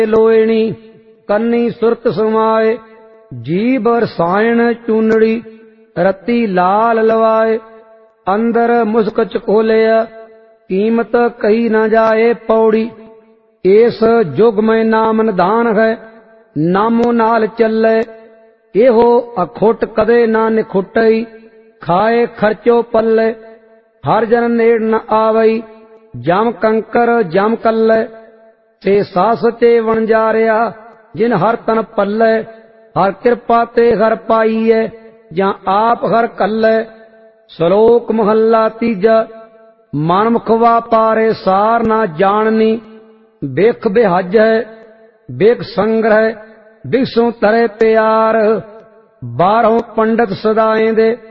लोयणी कन्नी सुरत समाए। जीभ रसायन चूनड़ी रत्ती लाल लवाए। अंदर मुस्क चकोलिया कीमत कही न जाए पौड़ी। इस जुग में नाम निधान है नामो नाल चले। एहो अखुट कदे ना निखुटई खाए खर्चो पल्ले। हर जन नेड़ न आवई जम कंकर जम कल्ले। ते सास ते वणजारिया जिन हर तन पल्ले। हर कृपा ते हर पाई है जां आप हर कल्ले। श्लोक महला तीजा। मन मुखवा पारे सार ना जाननी। बेख बेहज है बेख संग्रह बिसों तरे प्यार। बारहों पंडित सदाएं दे